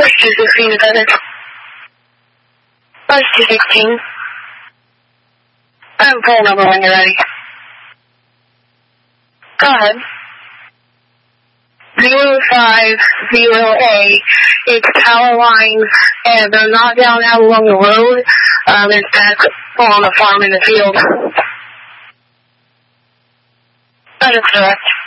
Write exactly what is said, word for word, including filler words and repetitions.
First two sixteen is better. First two sixteen. I'm pulling number when you're ready. Go ahead. Zero five zero A. It's power lines, and they're not down out along the road. Um, it's back on the farm in the field. That is correct.